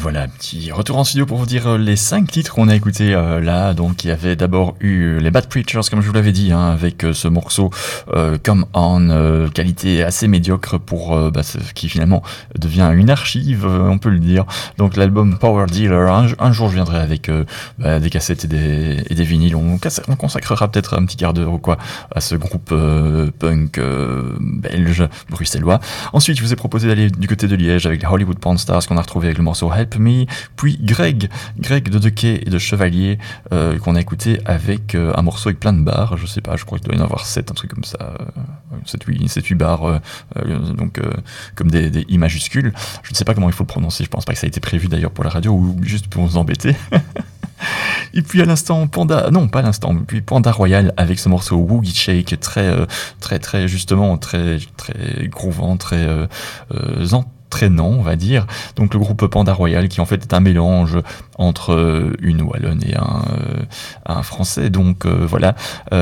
voilà, petit retour en studio pour vous dire les 5 titres qu'on a écoutés là. Donc il y avait d'abord eu les Bad Preachers, comme je vous l'avais dit, hein, avec ce morceau Come On, qualité assez médiocre pour ce qui finalement devient une archive, on peut le dire. Donc l'album Power Dealer, un jour je viendrai avec des cassettes et des vinyles. On consacrera peut-être un petit quart d'heure ou quoi à ce groupe punk belge, bruxellois. Ensuite je vous ai proposé d'aller du côté de Liège avec les Hollywood Porn Stars qu'on a retrouvé avec le morceau Help Me, puis Greg de Dequet et de Chevalier qu'on a écouté avec un morceau avec plein de barres, je sais pas, je crois qu'il doit y en avoir 7, un truc comme ça, 7-8 barres, donc comme des I majuscules. Je ne sais pas comment il faut le prononcer, je pense pas que ça a été prévu d'ailleurs pour la radio ou juste pour nous embêter. Et puis à l'instant puis Panda Royal avec ce morceau Woogie Shake très justement très groovant, très entraînant, on va dire. Donc le groupe Panda Royal qui en fait est un mélange entre une wallonne et un français. Donc voilà.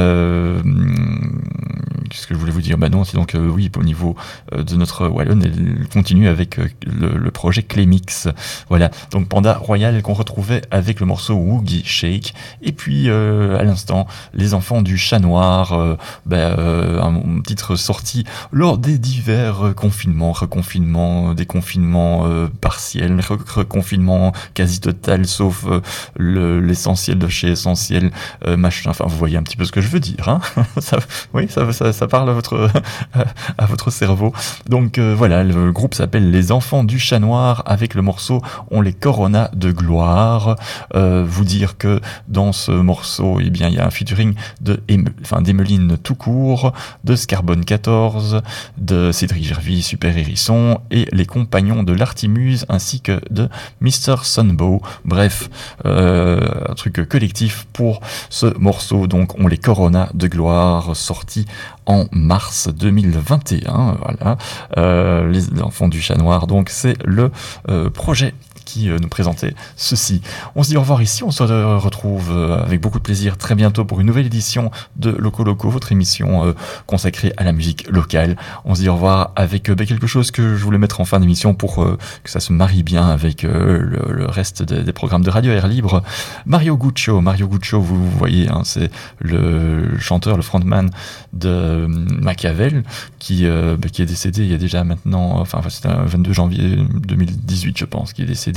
Qu'est-ce que je voulais vous dire ? C'est donc oui, au niveau de notre wallonne, elle continue avec le projet Clémix. Voilà. Donc Panda Royal qu'on retrouvait avec le morceau Woogie Shake. Et puis à l'instant, les enfants du chat noir, un titre sorti lors des divers confinements, reconfinements, déconfinements partiels, reconfinements quasi total, sauf l'essentiel de chez essentiel, machin. Enfin, vous voyez un petit peu ce que je veux dire, hein. Ça parle à votre cerveau. Donc voilà, le groupe s'appelle Les Enfants du Chat Noir avec le morceau On les Corona de gloire. Vous dire que dans ce morceau, il y a un featuring d'Emeline tout court, de Scarbone 14, de Cédric Gervais, Super Hérisson et les compagnons de l'Artimuse ainsi que de Mr. Sunbow. Bref, un truc collectif pour ce morceau. Donc On les Corona de gloire, sorti en mars 2021. Voilà, les enfants du chat noir. Donc c'est le projet qui nous présentait ceci. On se dit au revoir ici, on se retrouve avec beaucoup de plaisir très bientôt pour une nouvelle édition de Loco Loco, votre émission consacrée à la musique locale. On se dit au revoir avec quelque chose que je voulais mettre en fin d'émission pour que ça se marie bien avec le reste des programmes de Radio Air Libre. Mario Guccio, vous voyez, hein, c'est le chanteur, le frontman de Machiavel qui est décédé il y a déjà maintenant, c'était le 22 janvier 2018 je pense qu'il est décédé.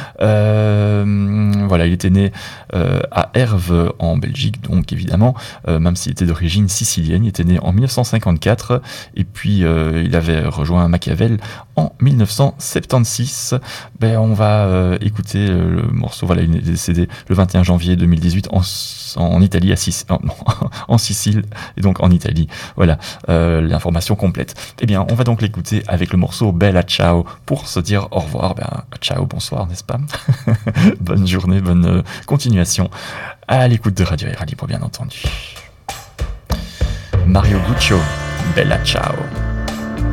Voilà, il était né à Herve en Belgique, donc évidemment, même s'il était d'origine sicilienne, il était né en 1954 et puis il avait rejoint Machiavel en 1976. On va écouter le morceau. Voilà, il est décédé le 21 janvier 2018 en Italie, en Sicile et donc en Italie. Voilà, l'information complète. On va donc l'écouter avec le morceau Bella Ciao pour se dire au revoir. Ciao, bonsoir, n'est-ce pas? Bonne journée, bonne continuation à l'écoute de Radio Air Libre, bien entendu. Mario Guccio, Bella Ciao.